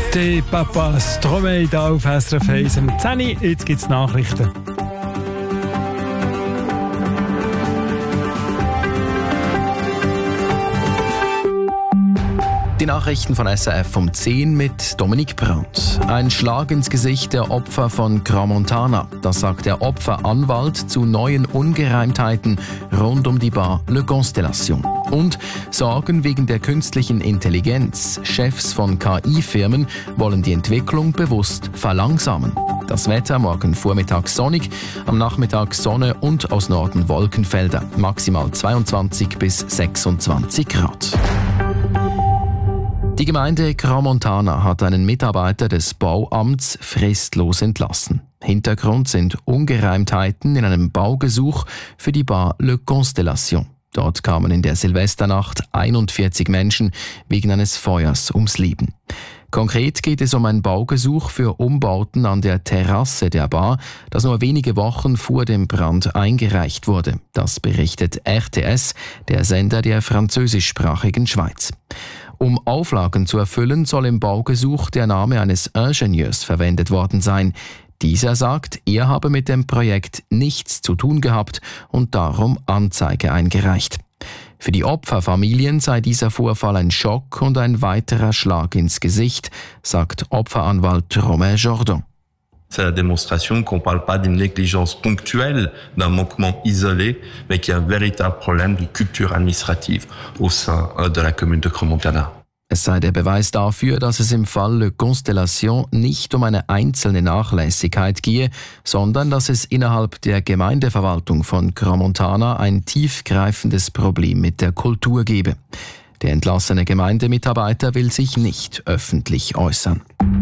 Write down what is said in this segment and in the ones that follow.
Die Papa Stromae hier auf SRF 1 um 10 Uhr. Jetzt gibt es Nachrichten. Die Nachrichten von SRF um 10 mit Dominik Brandt. Ein Schlag ins Gesicht der Opfer von Crans-Montana. Das sagt der Opferanwalt zu neuen Ungereimtheiten rund um die Bar Le Constellation. Und Sorgen wegen der künstlichen Intelligenz. Chefs von KI-Firmen wollen die Entwicklung bewusst verlangsamen. Das Wetter morgen Vormittag sonnig, am Nachmittag Sonne und aus Norden Wolkenfelder. Maximal 22 bis 26 Grad. Die Gemeinde Crans-Montana hat einen Mitarbeiter des Bauamts fristlos entlassen. Hintergrund sind Ungereimtheiten in einem Baugesuch für die Bar Le Constellation. Dort kamen in der Silvesternacht 41 Menschen wegen eines Feuers ums Leben. Konkret geht es um ein Baugesuch für Umbauten an der Terrasse der Bar, das nur wenige Wochen vor dem Brand eingereicht wurde. Das berichtet RTS, der Sender der französischsprachigen Schweiz. Um Auflagen zu erfüllen, soll im Baugesuch der Name eines Ingenieurs verwendet worden sein. Dieser sagt, er habe mit dem Projekt nichts zu tun gehabt und darum Anzeige eingereicht. Für die Opferfamilien sei dieser Vorfall ein Schock und ein weiterer Schlag ins Gesicht, sagt Opferanwalt Romain Jordan. C'est la démonstration qu'on ne parle pas d'une négligence ponctuelle, d'un manquement isolé, mais qu'il y a un véritable problème de culture administrative au sein de la commune de Crans-Montana. Es sei der Beweis dafür, dass es im Fall Le Constellation nicht um eine einzelne Nachlässigkeit gehe, sondern dass es innerhalb der Gemeindeverwaltung von Crans-Montana ein tiefgreifendes Problem mit der Kultur gebe. Der entlassene Gemeindemitarbeiter will sich nicht öffentlich äußern.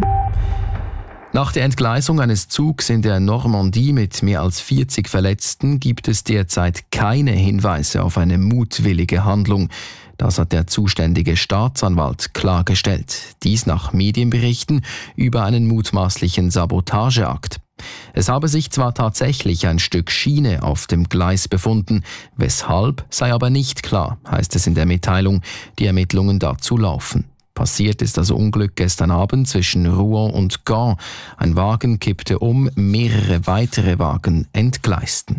Nach der Entgleisung eines Zugs in der Normandie mit mehr als 40 Verletzten gibt es derzeit keine Hinweise auf eine mutwillige Handlung. Das hat der zuständige Staatsanwalt klargestellt. Dies nach Medienberichten über einen mutmaßlichen Sabotageakt. Es habe sich zwar tatsächlich ein Stück Schiene auf dem Gleis befunden, weshalb sei aber nicht klar, heißt es in der Mitteilung. Die Ermittlungen dazu laufen. Passiert ist das Unglück gestern Abend zwischen Rouen und Gand. Ein Wagen kippte um, mehrere weitere Wagen entgleisten.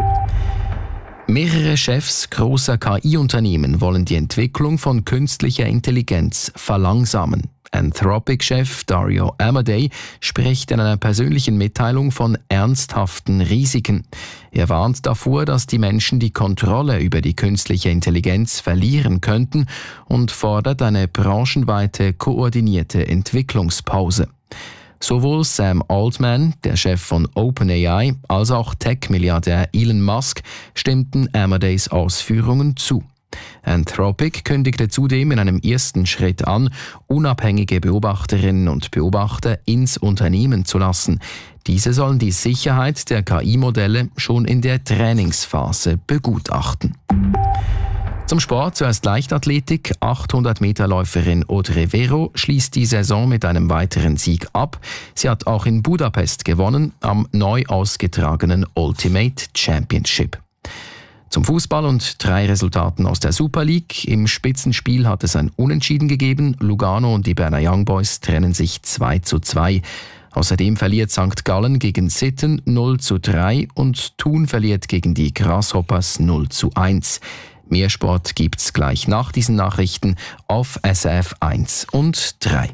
Mehrere Chefs großer KI-Unternehmen wollen die Entwicklung von künstlicher Intelligenz verlangsamen. Anthropic-Chef Dario Amodei spricht in einer persönlichen Mitteilung von ernsthaften Risiken. Er warnt davor, dass die Menschen die Kontrolle über die künstliche Intelligenz verlieren könnten und fordert eine branchenweite koordinierte Entwicklungspause. Sowohl Sam Altman, der Chef von OpenAI, als auch Tech-Milliardär Elon Musk stimmten Amodeis Ausführungen zu. Anthropic kündigte zudem in einem ersten Schritt an, unabhängige Beobachterinnen und Beobachter ins Unternehmen zu lassen. Diese sollen die Sicherheit der KI-Modelle schon in der Trainingsphase begutachten. Zum Sport zuerst Leichtathletik. 800-Meter-Läuferin Audrey Vero schließt die Saison mit einem weiteren Sieg ab. Sie hat auch in Budapest gewonnen, am neu ausgetragenen Ultimate Championship. Zum Fußball und 3 Resultaten aus der Super League. Im Spitzenspiel hat es ein Unentschieden gegeben. Lugano und die Berner Young Boys trennen sich 2:2. Außerdem verliert St. Gallen gegen Sitten 0:3 und Thun verliert gegen die Grasshoppers 0:1. Mehr Sport gibt's gleich nach diesen Nachrichten auf SRF 1 und 3.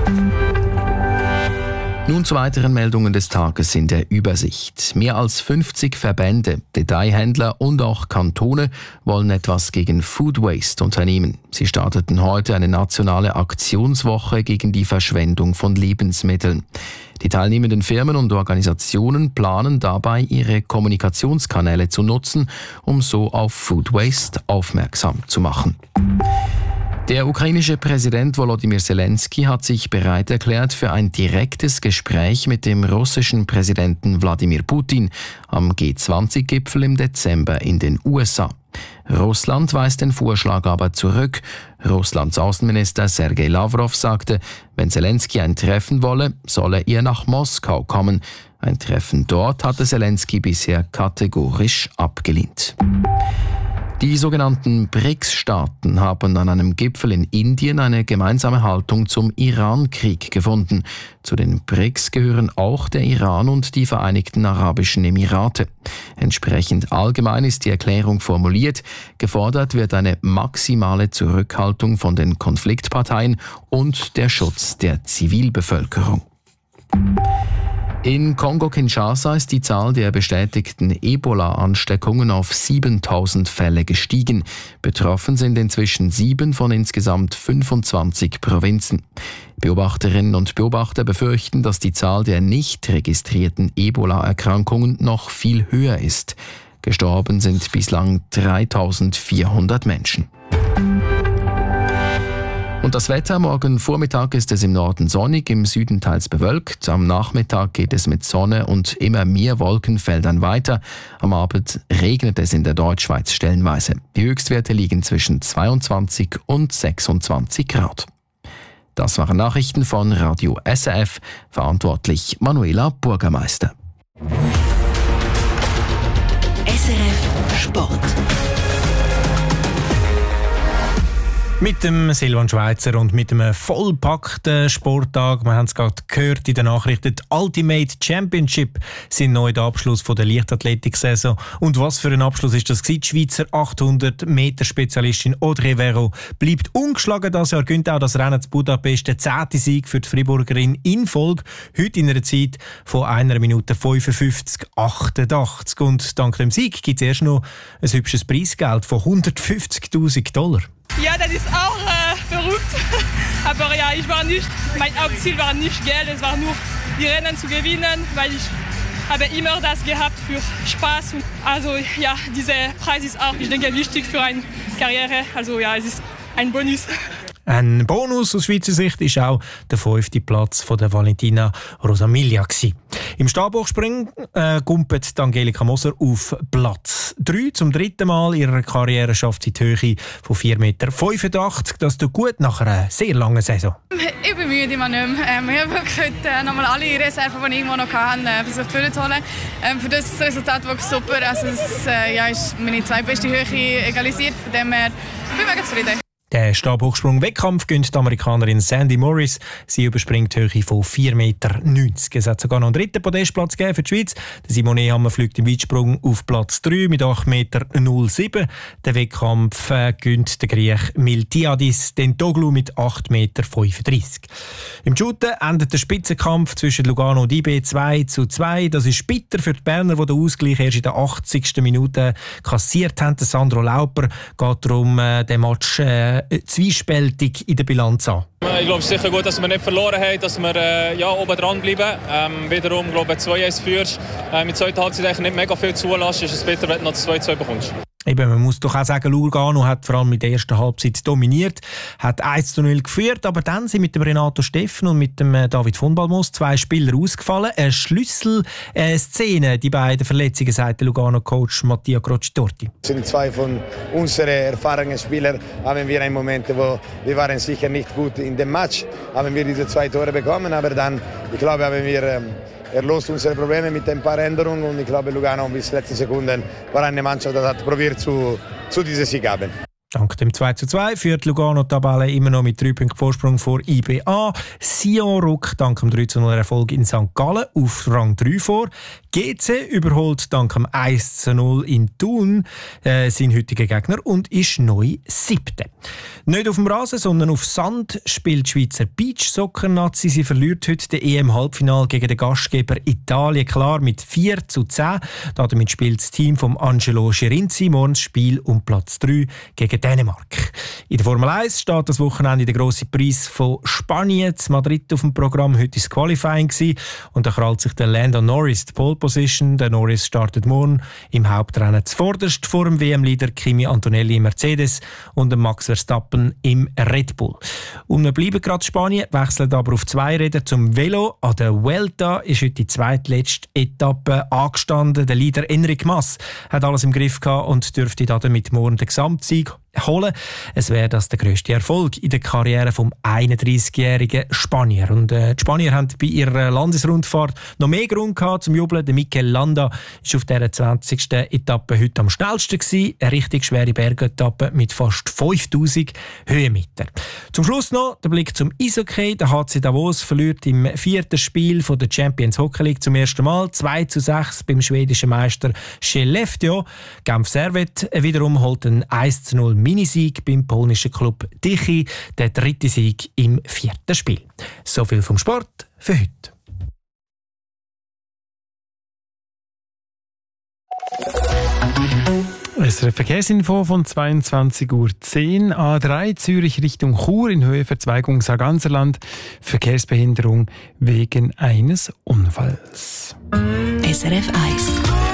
Nun zu weiteren Meldungen des Tages in der Übersicht. Mehr als 50 Verbände, Detailhändler und auch Kantone wollen etwas gegen Food Waste unternehmen. Sie starteten heute eine nationale Aktionswoche gegen die Verschwendung von Lebensmitteln. Die teilnehmenden Firmen und Organisationen planen dabei, ihre Kommunikationskanäle zu nutzen, um so auf Food Waste aufmerksam zu machen. Der ukrainische Präsident Volodymyr Zelensky hat sich bereit erklärt für ein direktes Gespräch mit dem russischen Präsidenten Wladimir Putin am G20-Gipfel im Dezember in den USA. Russland weist den Vorschlag aber zurück. Russlands Außenminister Sergei Lavrov sagte, wenn Zelensky ein Treffen wolle, solle er nach Moskau kommen. Ein Treffen dort hatte Zelensky bisher kategorisch abgelehnt. Die sogenannten BRICS-Staaten haben an einem Gipfel in Indien eine gemeinsame Haltung zum Iran-Krieg gefunden. Zu den BRICS gehören auch der Iran und die Vereinigten Arabischen Emirate. Entsprechend allgemein ist die Erklärung formuliert. Gefordert wird eine maximale Zurückhaltung von den Konfliktparteien und der Schutz der Zivilbevölkerung. In Kongo-Kinshasa ist die Zahl der bestätigten Ebola-Ansteckungen auf 7.000 Fälle gestiegen. Betroffen sind inzwischen 7 von insgesamt 25 Provinzen. Beobachterinnen und Beobachter befürchten, dass die Zahl der nicht registrierten Ebola-Erkrankungen noch viel höher ist. Gestorben sind bislang 3.400 Menschen. Und das Wetter: Morgen Vormittag ist es im Norden sonnig, im Süden teils bewölkt. Am Nachmittag geht es mit Sonne und immer mehr Wolkenfeldern weiter. Am Abend regnet es in der Deutschschweiz stellenweise. Die Höchstwerte liegen zwischen 22 und 26 Grad. Das waren Nachrichten von Radio SRF, verantwortlich Manuela Bürgermeister. SRF Sport. Mit dem Silvan Schweizer und mit einem vollpackten Sporttag. Wir haben es gerade gehört in den Nachrichten. Die Ultimate Championship sind neu der Abschluss der Leichtathletik-Saison. Und was für ein Abschluss ist das gewesen? Die Schweizer 800-Meter-Spezialistin Audrey Verreau bleibt ungeschlagen das Jahr, gewinnt auch das Rennen zu Budapest. Der 10. Sieg für die Friburgerin in Folge. Heute in einer Zeit von 1 Minute 55,88. Und dank dem Sieg gibt es erst noch ein hübsches Preisgeld von $150.000. Ja, das ist auch verrückt. Aber ja, mein Hauptziel war nicht Geld, es war nur die Rennen zu gewinnen, weil ich habe immer das gehabt für Spaß. Also ja, dieser Preis ist auch, ich denke, wichtig für eine Karriere. Also ja, es ist ein Bonus. Ein Bonus aus Schweizer Sicht war auch der 5. Platz von der Valentina Rosamiglia. Im Stabhochspringen gumpet Angelika Moser auf Platz 3. Zum 3. Mal in ihrer Karriere schafft sie die Höhe von 4,85 Meter. Das tut gut nach einer sehr langen Saison. Ich bin müde immer nicht mehr. Ich habe heute nochmal alle Reserven, die ich irgendwo noch hatte, versucht durchzuholen. Für das Resultat war es super. Also es ist meine zweitbeste Höhe egalisiert. Von dem her bin ich mega zufrieden. Der Stabhochsprung-Wettkampf gönnt die Amerikanerin Sandy Morris. Sie überspringt die Höhe von 4,90 Meter. Es hat sogar noch einen 3. Podestplatz gegeben für die Schweiz. Der Simone Hammer fliegt im Weitsprung auf Platz 3 mit 8,07 Meter. Den Wettkampf gönnt der Griech Miltiadis Dentoglu mit 8,35 Meter. Im Shooten endet der Spitzenkampf zwischen Lugano und IB 2:2. Das ist bitter für die Berner, die den Ausgleich erst in der 80. Minute kassiert haben. Sandro Lauper geht darum den Match zwiespältig in der Bilanz an. Ich glaube, es ist sicher gut, dass wir nicht verloren haben, dass wir oben dran bleiben. Wiederum, glaube ich, 2-1 führst. Mit der zweiten Halbzeit eigentlich nicht mega viel zulässt. Ist es bitter, wenn du noch das 2-2 bekommst. Eben, man muss doch auch sagen, Lugano hat vor allem in der ersten Halbzeit dominiert, hat 1:0 geführt, aber dann sind mit dem Renato Steffen und mit dem David von Balmos 2 Spieler ausgefallen. Eine Schlüsselszene, die beiden Verletzungen, sagt der Lugano-Coach Mattia Crocitorti. Sind 2 von unseren erfahrenen Spielern, haben wir einen Moment, wo wir waren sicher nicht gut in dem Match, haben wir diese 2 Tore bekommen, aber dann, ich glaube, haben wir löst unsere Probleme mit ein paar Änderungen und ich glaube, Lugano bis letzte Sekunden war eine Mannschaft, die hat probiert zu diesem Sieg haben. Dank dem 2:2 führt Lugano die Tabelle immer noch mit 3 Punkten Vorsprung vor IBA. Sion rückt dank dem 3:0 Erfolg in St. Gallen auf Rang 3 vor. GC überholt dank dem 1:0 in Thun seinen heutigen Gegner und ist neu 7. Nicht auf dem Rasen, sondern auf Sand spielt die Schweizer Beachsoccer-Nazi. Sie verliert heute den EM-Halbfinal gegen den Gastgeber Italien klar mit 4:10. Damit spielt das Team von Angelo Schirinzi morgen das Spiel um Platz 3 gegen Dänemark. In der Formel 1 steht das Wochenende der grosse Preis von Spanien in Madrid auf dem Programm. Heute war das Qualifying und da krallt sich der Lando Norris die Pole Position. Der Norris startet morgen im Hauptrennen zuvorderst vor dem WM-Leader Kimi Antonelli im Mercedes und dem Max Verstappen im Red Bull. Und wir bleiben gerade in Spanien, wechseln aber auf 2 Räder zum Velo. An der Vuelta ist heute die zweitletzte Etappe angestanden. Der Leader Enric Mas hat alles im Griff gehabt und dürfte damit morgen den Gesamtsieg holen. Es wäre das der grösste Erfolg in der Karriere vom 31-jährigen Spanier. Und die Spanier haben bei ihrer Landesrundfahrt noch mehr Grund gehabt zum Jubeln. Der Mikel Landa war auf dieser 20. Etappe heute am schnellsten gewesen. Eine richtig schwere Bergetappe mit fast 5000 Höhenmeter. Zum Schluss noch der Blick zum Eishockey. Der HC Davos verliert im 4. Spiel von der Champions Hockey League zum ersten Mal 2:6 beim schwedischen Meister Skellefteå. Genf Servette wiederum holt einen 1:0 Minisieg beim polnischen Club Tychy, der 3. Sieg im 4. Spiel. So viel vom Sport für heute. SRF Verkehrsinfo von 22:10 Uhr. A3 Zürich Richtung Chur in Höhe Verzweigung Sarganserland. Verkehrsbehinderung wegen eines Unfalls. SRF 1.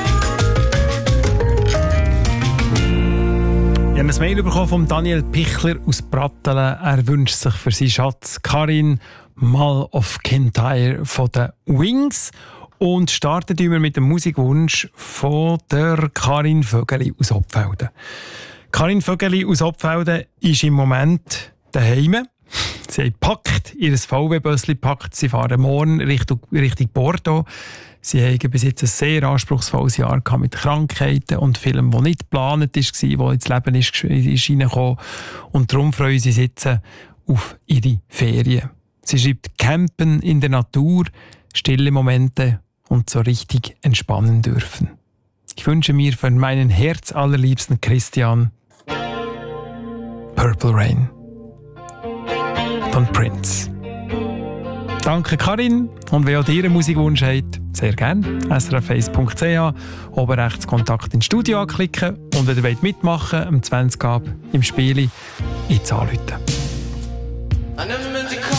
Ich habe ein Mail bekommen von Daniel Pichler aus Brattelen. Er wünscht sich für seinen Schatz Karin Mal of Kintyre von den Wings. Und starten wir mit dem Musikwunsch von der Karin Vögeli aus Obfelden. Karin Vögeli aus Obfelden ist im Moment daheim. Sie hat gepackt, ihr VW-Bössli gepackt. Sie fahren morgen Richtung Bordeaux. Sie haben bis jetzt ein sehr anspruchsvolles Jahr gehabt mit Krankheiten und Filmen, die nicht geplant war, die ins Leben ist reingekommen. Und darum freuen sie sich jetzt auf ihre Ferien. Sie schreibt Campen in der Natur, stille Momente und so richtig entspannen dürfen. Ich wünsche mir für meinen herzallerliebsten Christian Purple Rain von Prince. Danke Karin, und wer auch dir einen Musikwunsch hat, sehr gerne. srf1.ch, oben rechts Kontakt ins Studio anklicken, und wenn ihr mitmachen wollt, am 20 Ab im Spiel, jetzt anrufen.